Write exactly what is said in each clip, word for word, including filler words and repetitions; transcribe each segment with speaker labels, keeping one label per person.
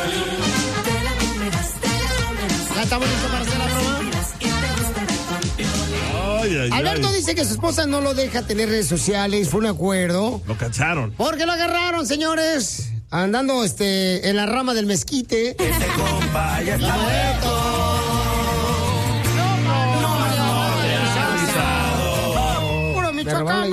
Speaker 1: ¿Ya estamos listos para hacer la broma?
Speaker 2: Ay, ay,
Speaker 1: Alberto
Speaker 2: ay.
Speaker 1: dice que su esposa no lo deja tener redes sociales, fue un acuerdo.
Speaker 2: Lo cacharon.
Speaker 1: Porque lo agarraron, señores, andando este en la rama del mezquite.
Speaker 3: Este compa ya está muerto.
Speaker 1: Puro Michoacán,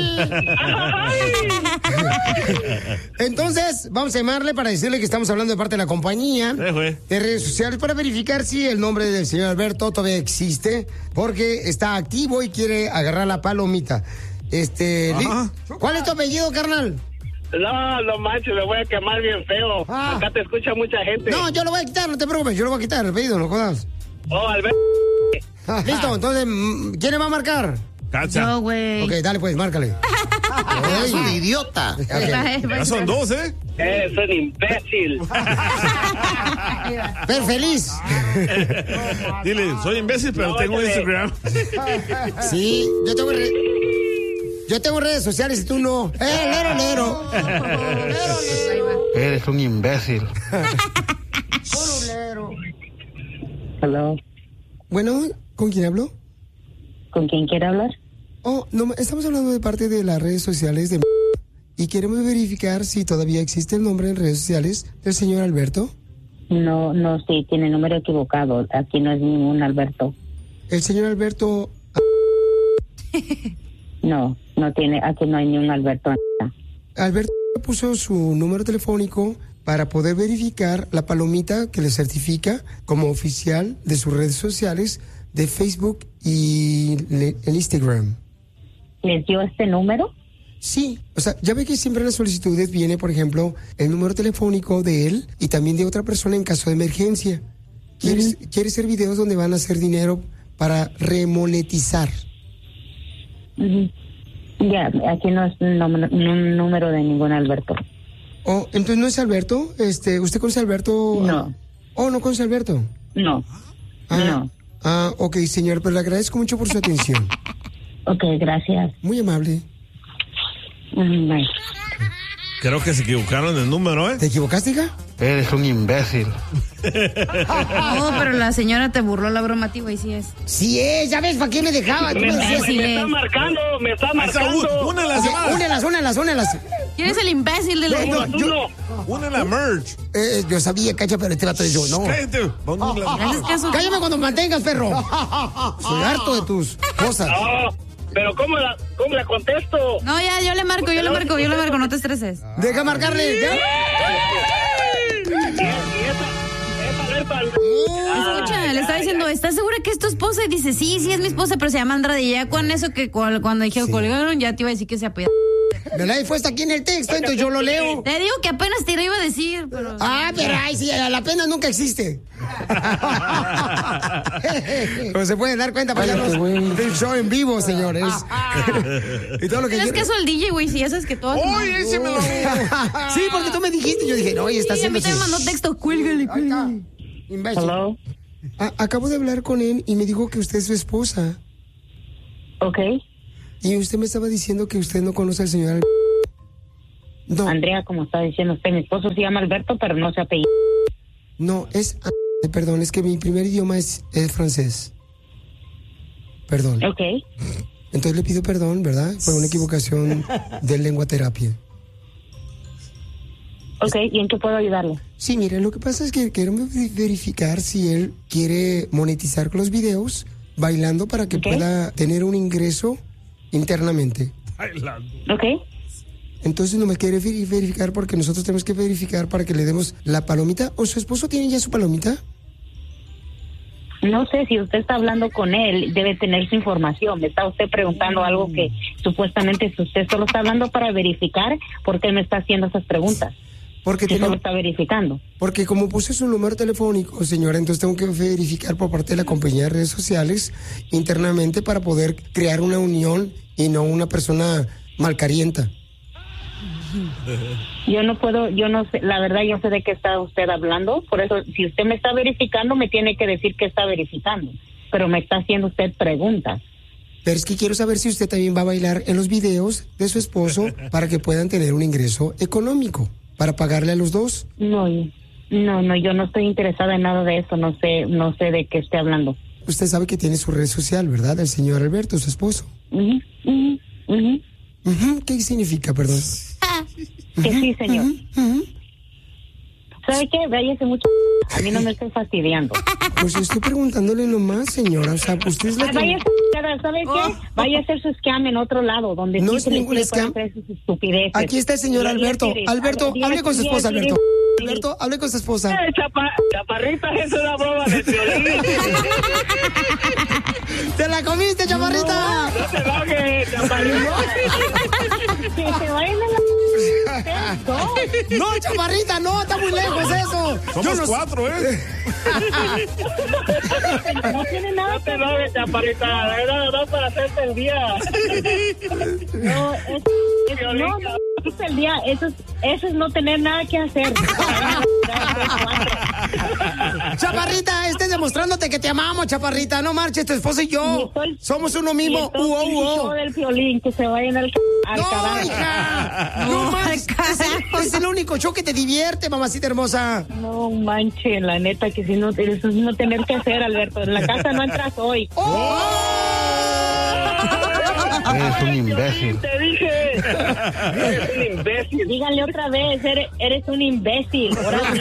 Speaker 1: Entonces, vamos a llamarle para decirle que estamos hablando de parte de la compañía de redes sociales para verificar si el nombre del señor Alberto todavía existe, porque está activo y quiere agarrar la palomita. Este, Li- ¿cuál es tu apellido, carnal?
Speaker 4: No, no manches, me voy a quemar bien feo.
Speaker 1: Ah.
Speaker 4: Acá te escucha mucha gente.
Speaker 1: No, yo lo voy a quitar, no te preocupes, yo lo voy a quitar el apellido, no jodas.
Speaker 4: Oh, Alberto.
Speaker 1: Listo, entonces, mm, ¿quién le va a marcar?
Speaker 2: Cacha.
Speaker 5: Yo, güey.
Speaker 1: Ok, dale pues, márcale.
Speaker 6: Es un idiota.
Speaker 2: Ya son dos, ¿eh?
Speaker 4: Eres un imbécil.
Speaker 1: Ver feliz.
Speaker 2: Dile, soy imbécil, pero
Speaker 4: No,
Speaker 2: tengo
Speaker 4: dale.
Speaker 2: Instagram.
Speaker 1: Sí, yo tengo, re- yo tengo redes sociales y tú no. ¡Eh, lero, lero!
Speaker 6: Eres un imbécil.
Speaker 7: Hello.
Speaker 1: Bueno, ¿con quién hablo?
Speaker 7: ¿Con quién quiere hablar?
Speaker 1: Oh, no, estamos hablando de parte de las redes sociales de y queremos verificar si todavía existe el nombre en redes sociales del señor Alberto.
Speaker 7: No, no, sí, tiene número equivocado. Aquí no es ningún Alberto.
Speaker 1: El señor Alberto...
Speaker 7: No, no tiene, aquí no hay ni un Alberto.
Speaker 1: Alberto puso su número telefónico para poder verificar la palomita que le certifica como oficial de sus redes sociales de Facebook y le- el Instagram.
Speaker 7: ¿Les dio este número?
Speaker 1: Sí, o sea, ya ve que siempre en las solicitudes viene, por ejemplo, el número telefónico de él y también de otra persona en caso de emergencia. Quiere,
Speaker 7: Ujú.
Speaker 1: quiere hacer videos donde van a hacer dinero para remonetizar.
Speaker 7: Ujú. Ya, aquí no es un número, un número de ningún Alberto.
Speaker 1: Oh, entonces no es Alberto. Este, ¿usted conoce a Alberto?
Speaker 7: No.
Speaker 1: Oh, no conoce a Alberto.
Speaker 7: No.
Speaker 1: Ah,
Speaker 7: No.
Speaker 1: Ah, ok, señor, pero le agradezco mucho por su atención.
Speaker 7: Ok, gracias.
Speaker 1: Muy amable.
Speaker 7: Mm, bye.
Speaker 2: Creo que se equivocaron el número, ¿eh?
Speaker 1: ¿Te equivocaste, hija?
Speaker 6: Eres un imbécil.
Speaker 5: No, pero la señora te burló la broma a ti, güey, sí es.
Speaker 1: Sí es, ya ves, ¿para qué me dejaba? Tú
Speaker 4: Me,
Speaker 1: me
Speaker 4: me-
Speaker 1: decías,
Speaker 4: me está marcando, me está marcando.
Speaker 2: Una de las
Speaker 1: Oye,
Speaker 2: llamadas.
Speaker 1: únelas, únelas, únelas.
Speaker 5: ¿Quién es el imbécil de la...
Speaker 1: No, no, yo,
Speaker 2: Una en la merch.
Speaker 1: eh, yo sabía, cacha, pero este vato es yo, no.
Speaker 2: Cállate. Vamos a la-
Speaker 5: ¿Le haces caso?
Speaker 1: Cállame cuando me mantengas, perro. Soy harto de tus cosas.
Speaker 4: No, pero ¿cómo la, cómo la contesto?
Speaker 5: No, ya, yo le marco, yo le marco, yo le marco, no te estreses.
Speaker 1: Deja marcarle. ¿ya?
Speaker 4: Y, y esa, esa alerta al-
Speaker 5: Escucha, le estaba diciendo, ¿estás segura que es tu esposa? Y dice, sí, sí es mi esposa, pero se llama Andrade. Y ya con eso que cual- cuando dijeron
Speaker 1: Sí.
Speaker 5: colgaron, ya te iba a decir que se apellida.
Speaker 1: Me la he puesto aquí en el texto, entonces yo lo leo.
Speaker 5: Te digo que apenas te lo iba a decir, pero...
Speaker 1: Ah, pero ay, sí, la pena nunca existe. Como se pueden dar cuenta, pues ya nos del show en vivo, señores. Y todo lo que
Speaker 5: ¿Le das
Speaker 1: quiero-
Speaker 5: caso al D J, güey? Si ya sabes que todo...
Speaker 2: ¡Oye, ese me lo...
Speaker 1: Sí, porque tú me dijiste, yo dije, no, oye, está
Speaker 5: Sí, a
Speaker 1: haciendo
Speaker 5: mí también me mandó texto, cuélgale, cuélgale.
Speaker 1: imbécil.
Speaker 7: Hello.
Speaker 1: A- acabo de hablar con él y me dijo que usted es su esposa.
Speaker 7: Ok.
Speaker 1: Y usted me estaba diciendo que usted no conoce al señor Al- No,
Speaker 7: Andrea, como está diciendo usted, mi esposo se llama Alberto, pero no se apellida.
Speaker 1: no, es... Al- Perdón, es que mi primer idioma es, es francés. Perdón.
Speaker 7: Ok.
Speaker 1: Entonces le pido perdón, ¿verdad? Por una equivocación de lenguaterapia.
Speaker 7: Ok, ¿y en qué puedo ayudarle?
Speaker 1: Sí, mire, lo que pasa es que queremos ver- verificar si él quiere monetizar con los videos bailando para que
Speaker 7: Ok.
Speaker 1: pueda tener un ingreso internamente.
Speaker 2: Bailando.
Speaker 7: Ok.
Speaker 1: Entonces no me quiere veri- verificar porque nosotros tenemos que verificar para que le demos la palomita. ¿O su esposo tiene ya su palomita?
Speaker 7: No sé, si usted está hablando con él, debe tener su información. Me está usted preguntando algo que supuestamente usted solo está hablando para verificar por qué me está haciendo esas preguntas.
Speaker 1: Porque,
Speaker 7: Si solo
Speaker 1: tenemos-
Speaker 7: está verificando.
Speaker 1: porque como puse su número telefónico, señora, entonces tengo que verificar por parte de la compañía de redes sociales internamente para poder crear una unión y no una persona malcarienta.
Speaker 7: Yo no puedo, yo no sé, la verdad yo sé de qué está usted hablando, por eso si usted me está verificando me tiene que decir qué está verificando, pero me está haciendo usted preguntas.
Speaker 1: Pero es que quiero saber si usted también va a bailar en los videos de su esposo para que puedan tener un ingreso económico, para pagarle a los dos.
Speaker 7: No, No, no, yo no estoy interesada en nada de eso, no sé, no sé de qué esté hablando.
Speaker 1: Usted sabe que tiene su red social, ¿verdad? El señor Alberto, su esposo.
Speaker 7: Uh-huh, uh-huh, uh-huh.
Speaker 1: Uh-huh. ¿Qué significa, perdón?
Speaker 7: Que sí, señor.
Speaker 1: Uh-huh, uh-huh.
Speaker 7: ¿Sabe qué? Váyase mucho. A mí no me estoy fastidiando.
Speaker 1: Pues estoy preguntándole nomás, señora. O sea, usted es la
Speaker 7: Ah,
Speaker 1: que...
Speaker 7: váyase, ¿sabe qué? Vaya a hacer su scam en otro lado, donde
Speaker 1: No
Speaker 7: sí
Speaker 1: es
Speaker 7: se le
Speaker 1: ningún
Speaker 7: puede
Speaker 1: scam.
Speaker 7: hacer sus estupideces.
Speaker 1: Aquí está el señor
Speaker 7: Y- y-
Speaker 1: Alberto.
Speaker 7: y-
Speaker 1: Alberto,
Speaker 7: y-
Speaker 1: hable con su
Speaker 7: y-
Speaker 1: esposa,
Speaker 7: y-
Speaker 1: Alberto.
Speaker 7: y-
Speaker 1: Alberto, hable con su esposa.
Speaker 4: Eh, chapa- chaparrita, es una broma de violín.
Speaker 1: ¡Te la comiste, chaparrita!
Speaker 4: No te enojes, chaparrita.
Speaker 7: Que se vayan a la...
Speaker 1: No, chaparrita, no, está muy lejos eso.
Speaker 2: Somos
Speaker 1: no-
Speaker 2: cuatro, ¿eh?
Speaker 7: No tiene nada
Speaker 4: No te enojes, chaparrita. Era nada más para hacerte el día.
Speaker 7: No, es, es- no, no, es el día, eso es, eso es no tener nada que hacer.
Speaker 1: Chaparrita, estés demostrándote que te amamos, chaparrita. No marches, tu esposo y yo. Somos uno mismo.
Speaker 7: Y entonces,
Speaker 1: Uo,
Speaker 7: el
Speaker 1: uo.
Speaker 7: show del violín, que se vayan al, al
Speaker 1: No,
Speaker 7: carajo.
Speaker 1: hija. No marches. Es, es el único show que te divierte, mamacita hermosa.
Speaker 7: No manche, la neta que si no, eso es no tener que hacer, Alberto. En la casa no entras hoy.
Speaker 6: Eres un imbécil.
Speaker 4: Te dije. Eres un imbécil.
Speaker 7: Díganle otra vez, eres, eres un imbécil. Ahora sí.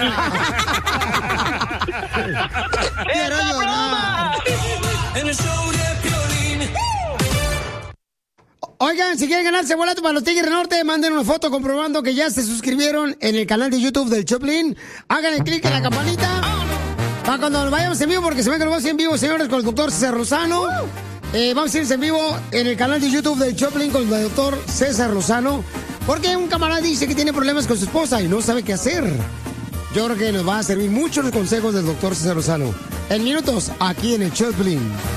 Speaker 1: Quiero llorar.
Speaker 3: En el show de Piolín.
Speaker 1: Oigan, si quieren ganarse boleto para los Tigres del Norte, manden una foto comprobando que ya se suscribieron en el canal de YouTube del Choplin. Háganle clic en la campanita para cuando vayamos en vivo, porque se ven que lo vamos a ir en vivo, señores, con el doctor César Lozano. Eh, vamos a irse en vivo en el canal de YouTube del Choplin con el doctor César Lozano, porque un camarada dice que tiene problemas con su esposa y no sabe qué hacer. Yo creo que nos va a servir mucho los consejos del doctor César Lozano. En minutos, aquí en el Choplin.